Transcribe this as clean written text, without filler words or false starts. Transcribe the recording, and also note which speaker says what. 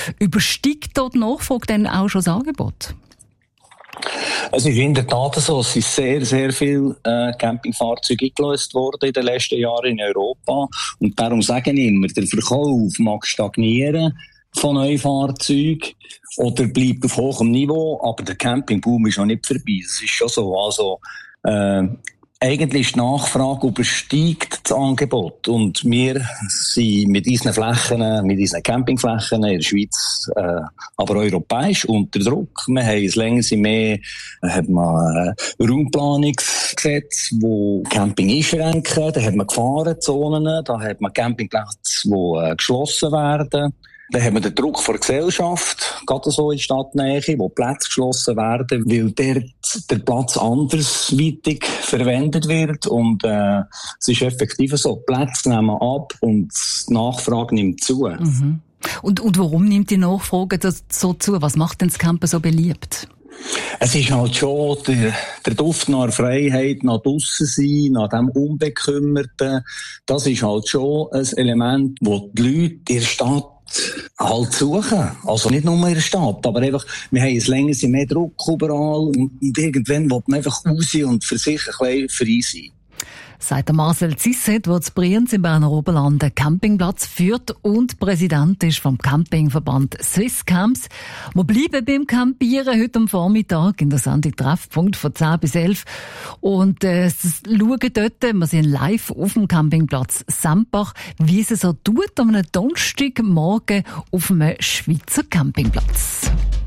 Speaker 1: Übersteigt dort die Nachfrage dann auch schon das Angebot?
Speaker 2: Es ist in der Tat so, es sind sehr, sehr viele Campingfahrzeuge eingelöst worden in den letzten Jahren in Europa. Und darum sage ich immer, der Verkauf mag stagnieren von neuen Fahrzeugen oder bleibt auf hohem Niveau, aber der Campingboom ist noch nicht vorbei. Das ist schon so. Also, eigentlich ist die Nachfrage übersteigt das Angebot. Und wir sind mit unseren Flächen, mit unseren Campingflächen in der Schweiz, aber europäisch unter Druck. Wir haben es länger mehr, hat man Raumplanungsgesetz, wo Camping einschränken, da hat man Gefahrenzonen, da hat man Campingplätze, die geschlossen werden. Dann haben wir den Druck von der Gesellschaft, gerade so in Stadtnähe, wo Plätze geschlossen werden, weil dort der Platz andersweitig verwendet wird. Und es ist effektiv so, Plätze nehmen ab und die Nachfrage nimmt zu.
Speaker 1: Mhm. Und warum nimmt die Nachfrage so zu? Was macht denn das Campen so beliebt?
Speaker 2: Es ist halt schon der Duft nach Freiheit, nach draussen sein, nach dem Unbekümmerten. Das ist halt schon ein Element, wo die Leute in der Stadt halt suchen. Also nicht nur in der Stadt, aber einfach, wir haben es länger mehr Druck überall und irgendwann will man einfach raus und für sich ein bisschen frei sein.
Speaker 1: Sagt Marcel Zisset, der zu Brienz im Berner Oberland einen Campingplatz führt und Präsident ist vom Campingverband Swisscamps. Wir bleiben beim Campieren heute am Vormittag in der Sendung Treffpunkt von 10 bis 11. Und schauen dort, wir sind live auf dem Campingplatz Sempach, wie es so tut am Donnerstagmorgen auf einem Schweizer Campingplatz.